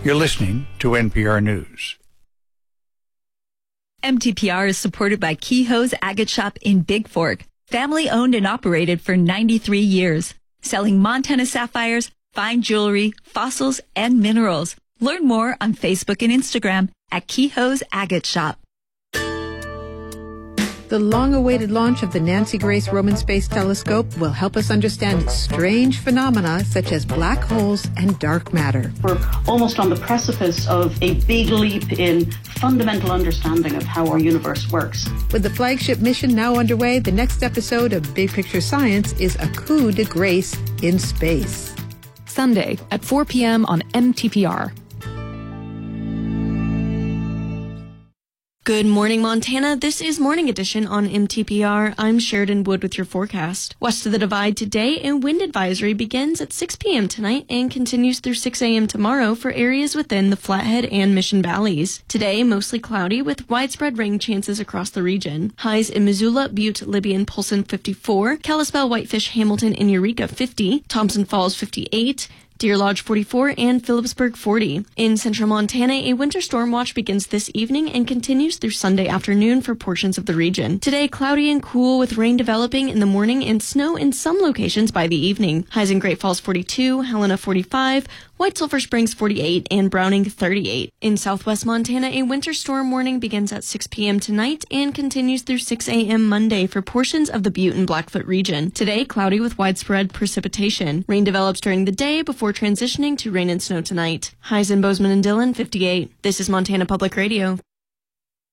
You're listening to NPR News. MTPR is supported by Kehoe's Agate Shop in Big Fork, family owned and operated for 93 years, selling Montana sapphires, fine jewelry, fossils, and minerals. Learn more on Facebook and Instagram at Kehoe's Agate Shop. The long-awaited launch of the Nancy Grace Roman Space Telescope will help us understand strange phenomena such as black holes and dark matter. We're almost on the precipice of a big leap in fundamental understanding of how our universe works. With the flagship mission now underway, the next episode of Big Picture Science is a coup de grace in space. Sunday at 4 p.m. on MTPR. Good morning, Montana. This is Morning Edition on MTPR. I'm Sheridan Wood with your forecast. West of the Divide today, a wind advisory begins at 6 p.m. tonight and continues through 6 a.m. tomorrow for areas within the Flathead and Mission Valleys. Today, mostly cloudy with widespread rain chances across the region. Highs in Missoula, Butte, Libby, and Polson 54, Kalispell, Whitefish, Hamilton, and Eureka 50, Thompson Falls 58, Deer Lodge 44, and Phillipsburg 40. In central Montana, a winter storm watch begins this evening and continues through Sunday afternoon for portions of the region. Today, cloudy and cool with rain developing in the morning and snow in some locations by the evening. Highs in Great Falls 42, Helena 45, White Sulphur Springs 48, and Browning 38. In southwest Montana, a winter storm warning begins at 6 p.m. tonight and continues through 6 a.m. Monday for portions of the Butte and Blackfoot region. Today, cloudy with widespread precipitation. Rain develops during the day before transitioning to rain and snow tonight. Highs in Bozeman and Dillon 58. This is Montana Public Radio.